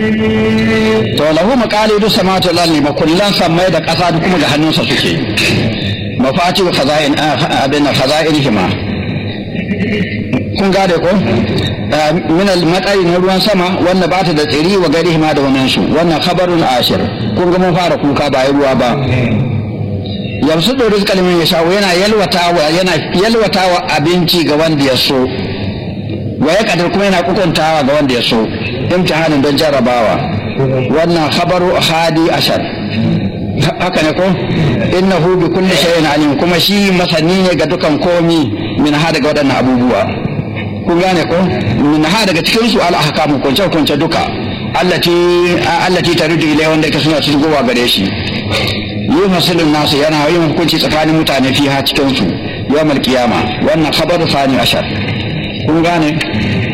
to lahu maqalidu samawati wal ardi makullan samai da ƙasa kuma ga hannunsa suke mafati wa khaza'in abin khaza'irihima kun gade ko min al-matari na ruwan sama wanda ba ta da tsiri wa garihima da wannan su wannan khabarun ashir kun ga mun fara kuka ba ruwa ba yanzu da rizqa liman yasha yana yalwatawa abinci ga wanda ya so wa ya kadar kuma yana kukuntawa ga wanda ya so imtihanin don jarrabawa wannan khabaru hadi ashar haka ne ko innahu bi kulli shay'in alim kuma shi masani ne ga dukan komi min ha daga wadannan abubuwa kun gane ko min ha daga cikin su al ahkamu kunce duka allati taridu ilai wanda yake suna shigowa gare shi yufasilun nasu yana yin hukunci tsakanin mutane fi ha cikin su yawmal qiyama wannan khabaru sani ashar kun gane